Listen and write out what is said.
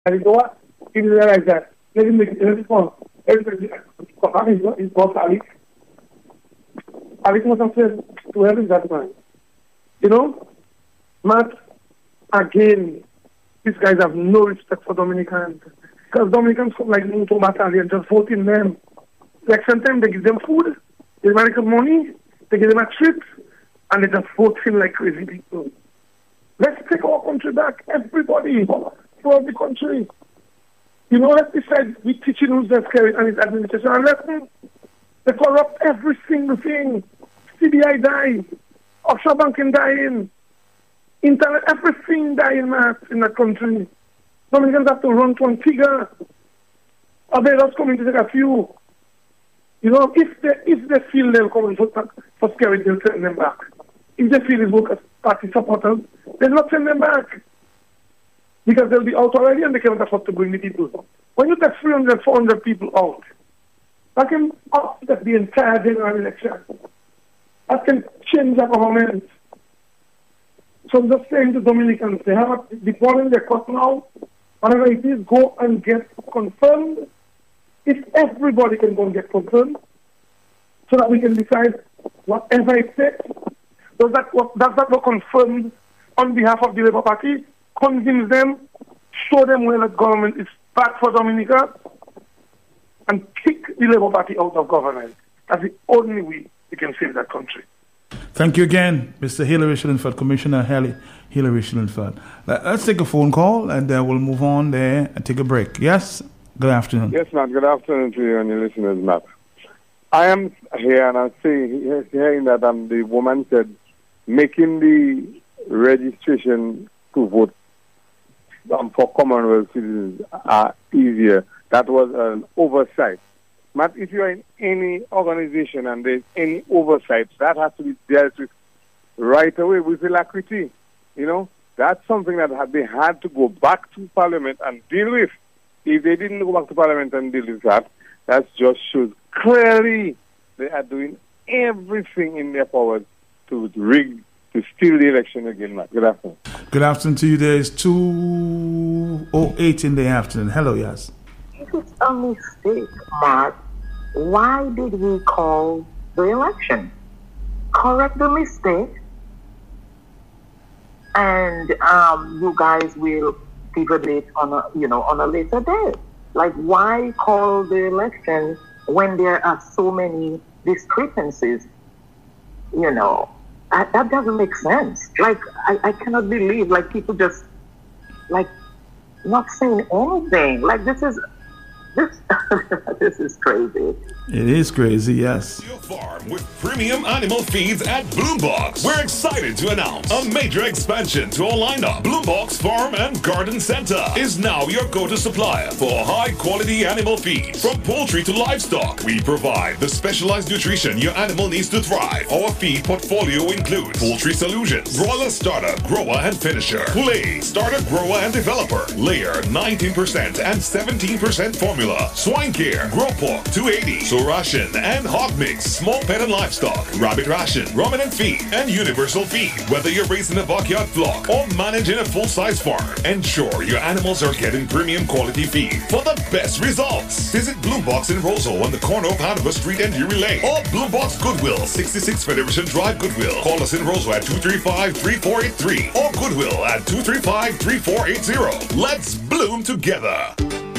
And you know what? He realized that. Let him make it. Let him go. Everybody, his boss, Alex. Alex must have said, to hell is that man. You know? Matt, again, these guys have no respect for Dominicans. Because Dominicans come like Muto Battalion, just voting them. Election time, they give them food, they make them money, they give them a trip, and they just vote him like crazy people. Let's take our country back, everybody, throughout the country. You know, let's decide we teaching who's the scary and his administration, and let them, they corrupt every single thing. CBI dies, offshore banking dying, internet, everything dying, man, in the country. Dominicans have to run to Antigua. Barbados coming to take a few. You know, if they feel they'll come for scary, they'll send them back. If they feel it's Workers' Party supporters, they'll not send them back. Because they'll be out already and they cannot afford to bring the people. When you take 300, 400 people out, that can upset the entire general election. That can change the government. So I'm just saying to Dominicans, they have the ball in their court now. Whatever it is, go and get confirmed. If everybody can go and get confirmed, so that we can decide whatever it takes. Does that not confirmed on behalf of the Labour Party? Convince them, show them where the government is bad for Dominica, and kick the Labour Party out of government. That's the only way we can save that country. Thank you again, Mr. Hilary Shillingford, Commissioner Hilary Shillingford. Let's take a phone call and we'll move on there and take a break. Yes? Good afternoon. Yes, Matt. Good afternoon to you and your listeners, Matt. I am here and I'm hearing that the woman said making the registration to vote for Commonwealth citizens easier. That was an oversight. Matt, if you are in any organization and there's any oversight, that has to be dealt with right away with alacrity. You know, that's something that they had to go back to Parliament and deal with. If they didn't go back to Parliament and deal with that, that just shows clearly they are doing everything in their power to rig, to steal the election again, Matt. Good afternoon. Good afternoon to you. There is 2:08 in the afternoon. Hello, yes. It's a mistake, Mark. Why did he call the election? Correct the mistake, and you guys will debate on a later day. Like, why call the election when there are so many discrepancies? You know, that doesn't make sense. Like, I cannot believe, like, people just, like, not saying anything. Like, this is crazy. It is crazy, yes. Your farm with premium animal feeds at Bloombox. We're excited to announce a major expansion to our lineup. Bloombox Farm and Garden Center is now your go-to supplier for high-quality animal feed. From poultry to livestock, we provide the specialized nutrition your animal needs to thrive. Our feed portfolio includes poultry solutions, broiler starter, grower and finisher, poulet, starter, grower and developer, layer 19% and 17% formula, swine care, grow pork 280, so ration and hog mix, small pet and livestock, rabbit ration, ruminant feed, and universal feed. Whether you're raising a backyard flock or managing a full-size farm, ensure your animals are getting premium quality feed for the best results. Visit Bloombox in Roseau on the corner of Hanover Street and Drury Lane, or Bloombox Goodwill, 66 Federation Drive, Goodwill. Call us in Roseau at 235-3483 or Goodwill at 235-3480. Let's bloom together.